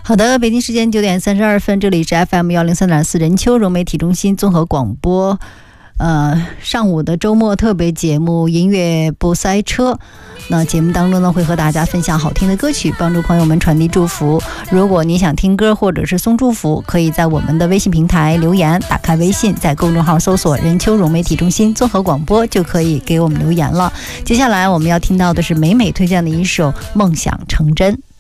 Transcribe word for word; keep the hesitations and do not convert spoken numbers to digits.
好的，北京时间九点三十二分，这里是 F M 幺零三点四任丘融媒体中心综合广播。呃，上午的周末特别节目音乐不塞车。那节目当中呢，会和大家分享好听的歌曲，帮助朋友们传递祝福。如果你想听歌或者是送祝福，可以在我们的微信平台留言，打开微信，在公众号搜索任丘融媒体中心综合广播，就可以给我们留言了。接下来我们要听到的是美美推荐的一首《梦想成真》。